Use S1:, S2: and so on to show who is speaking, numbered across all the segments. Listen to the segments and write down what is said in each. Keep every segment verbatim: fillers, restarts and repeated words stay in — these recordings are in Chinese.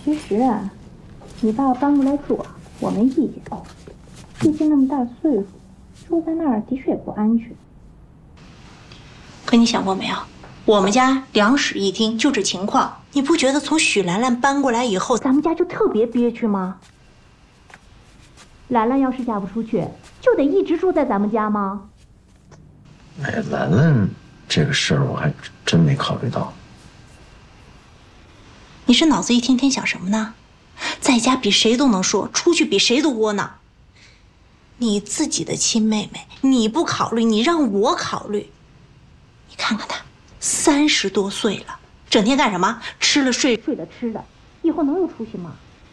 S1: 其实啊，你爸要搬过来住，我没意见。毕竟那么大岁数，住在那儿的确也不安全。
S2: 可你想过没有？我们家两室一厅就这情况，你不觉得从许兰兰搬过来以后，咱们家就特别憋屈吗？
S1: 兰兰要是嫁不出去，就得一直住在咱们家吗？
S3: 哎，兰兰这个事儿我还真没考虑到。
S2: 你这脑子一天天想什么呢？在家比谁都能说，出去比谁都窝囊。你自己的亲妹妹，你不考虑，你让我考虑。你看看她，三十多岁了，整天干什么？吃了睡，
S1: 睡了吃了，以后能有出息吗？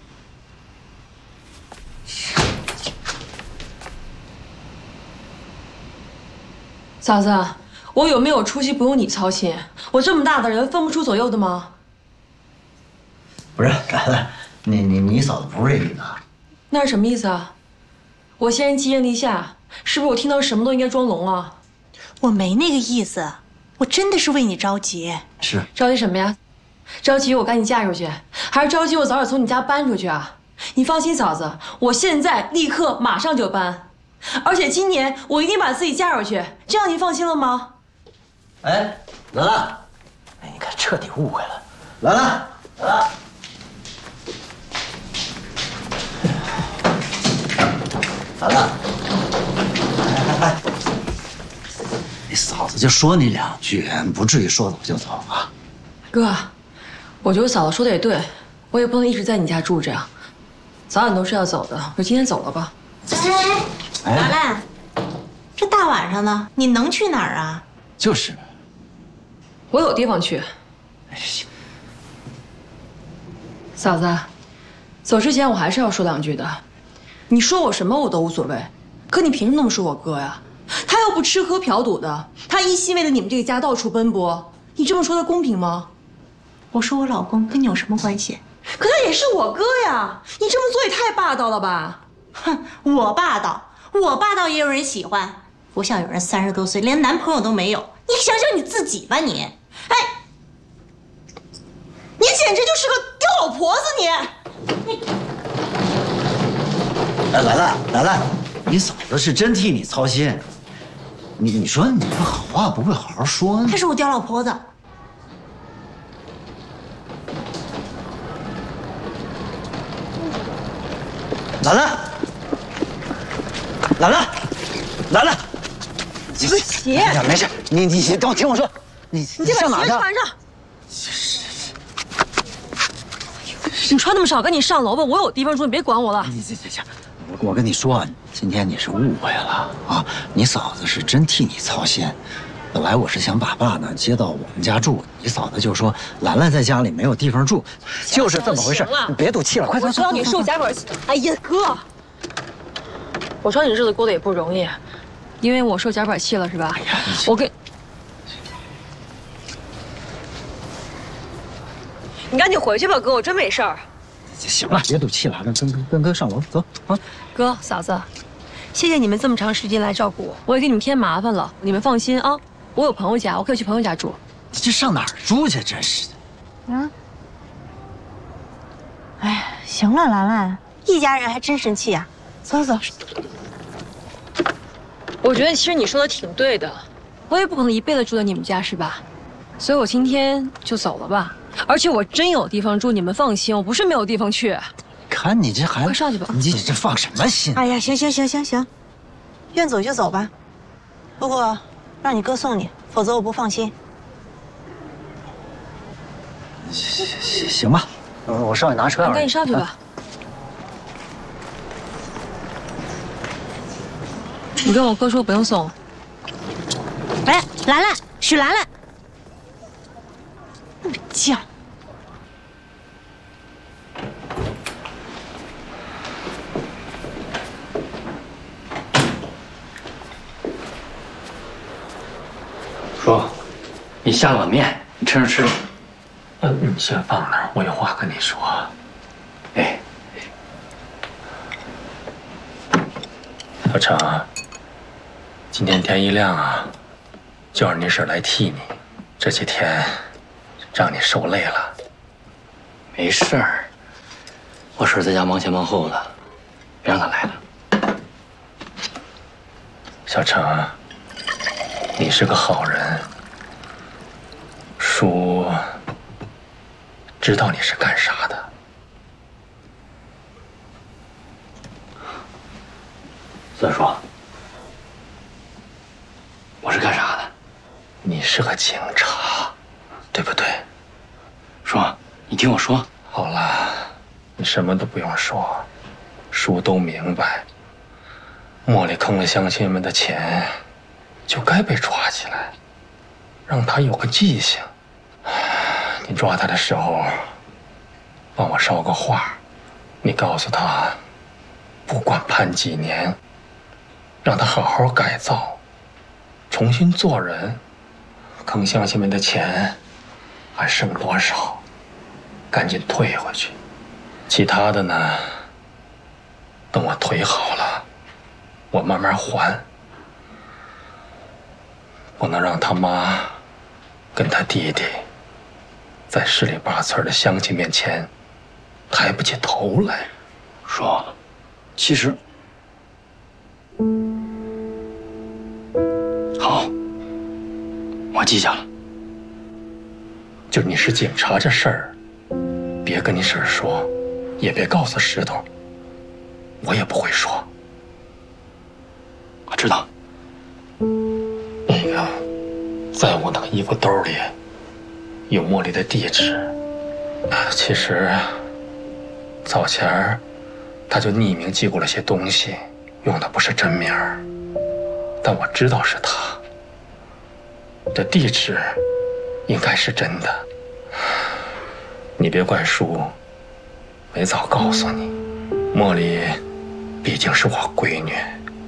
S4: 嫂子，我有没有出息不用你操心。我这么大的人，分不出左右的吗？
S3: 不是，兰兰，你你你嫂子不是这意思啊？
S4: 那是什么意思啊？我先人寄人篱下，是不是我听到什么都应该装聋啊？
S2: 我没那个意思，我真的是为你着急。
S3: 是
S4: 着急什么呀？着急我赶紧嫁出去，还是着急我早点从你家搬出去啊？你放心，嫂子，我现在立刻马上就搬，而且今年我一定把自己嫁出去，这样您放心了吗？
S3: 哎，兰兰，哎，你看彻底误会了，兰兰，兰兰。兰兰，哎哎哎，你嫂子就说你两句，不至于说走就走啊。
S4: 哥，我觉得嫂子说的也对，我也不能一直在你家住着呀，早晚都是要走的，就今天走了吧。
S2: 哎，兰兰，这大晚上的，你能去哪儿啊？
S3: 就是，
S4: 我有地方去。
S3: 哎，行。
S4: 嫂子，走之前我还是要说两句的。你说我什么我都无所谓，可你凭什么那么说我哥呀？他又不吃喝嫖赌的，他一心为了你们这个家到处奔波，你这么说他公平吗？
S2: 我说我老公跟你有什么关系？
S4: 可他也是我哥呀！你这么做也太霸道了吧！
S2: 哼，我霸道，我霸道也有人喜欢，不像有人三十多岁连男朋友都没有。你想想你自己吧，你，哎，你简直就是个丢老婆子，你，你。
S3: 哎，兰兰，兰兰，你嫂子是真替你操心。你你说你这好话不会好好说呢？
S2: 她是我刁老婆子。
S3: 兰兰，兰兰，兰兰，
S4: 你个鞋！
S3: 哎呀，没事，你你你等我听我说，你
S4: 你就把鞋穿上。你穿那么少，赶紧上楼吧，我有地方住，你别管我了。
S3: 你行行行。我我跟你说，今天你是误会了啊！你嫂子是真替你操心。本来我是想把爸呢接到我们家住，你嫂子就说兰兰在家里没有地方住，就是这么回事。你别赌气了，快走！
S4: 我知道你受夹板气。哎呀，哥，我知道你日子过得也不容易，因为我受夹板气了是吧？哎呀，我跟你赶紧回去吧，哥，我真没事儿。
S3: 行了，别赌气了，跟跟跟哥上楼走啊！
S4: 哥嫂子，谢谢你们这么长时间来照顾我，我也给你们添麻烦了。你们放心啊，我有朋友家，我可以去朋友家住。
S3: 你这上哪儿住去？真是的。
S2: 啊！哎，行了，兰兰，一家人还真生气啊！走走。
S4: 我觉得其实你说的挺对的，我也不可能一辈子住在你们家，是吧？所以我今天就走了吧。而且我真有地方住，你们放心，我不是没有地方去。
S3: 看你这孩子，
S4: 快上去吧！
S3: 你这放什么心？
S2: 哎呀，行行行行行，愿走就走吧。不过让你哥送你，否则我不放心。
S3: 行行行吧，我上去拿车。
S4: 你赶紧上去吧。你跟我哥说不用送。
S2: 哎，兰兰，许兰兰。那么犟。
S5: 叔，你下碗面，你趁热吃。嗯，你先放那儿，我有话跟你说。哎，小程，今天天一亮啊，就让你婶来替你，这几天让你受累了。没事儿， 我婶在家忙前忙后的，别让她来了。
S6: 小程，你是个好人，叔知道你是干啥的。
S5: 孙叔，我是干啥的？
S6: 你是个警察，对不对？
S5: 叔，你听我说。
S6: 好了，你什么都不用说，叔都明白。茉莉坑了乡亲们的钱，就该被抓起来，让他有个记性。你抓他的时候，帮我捎个话，你告诉他，不管判几年，让他好好改造，重新做人。坑乡亲们的钱还剩多少，赶紧退回去。其他的呢，等我腿好了，我慢慢还。不能让他妈跟他弟弟在十里八村的乡亲面前抬不起头来。
S5: 叔，其实好，我记下了。
S6: 就你是警察这事儿，别跟你婶说，也别告诉石头，我也不会说。
S5: 我知道。
S6: 那个，在我那个衣服兜里有茉莉的地址。其实早前儿他就匿名寄过了些东西，用的不是真名儿，但我知道是他。这地址应该是真的。你别怪叔没早告诉你，茉莉毕竟是我闺女，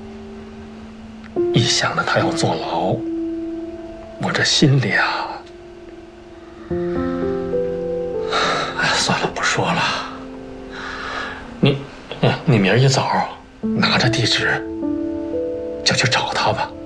S6: 一想到她要坐牢，我这心里啊，哎，算了，不说了。你，你明儿一早拿着地址就去找她吧。